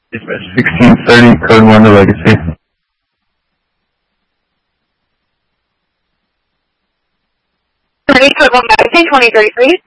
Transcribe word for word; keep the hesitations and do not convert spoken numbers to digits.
sixteen thirty, code one to Legacy. Code one Legacy, twenty thirty-three.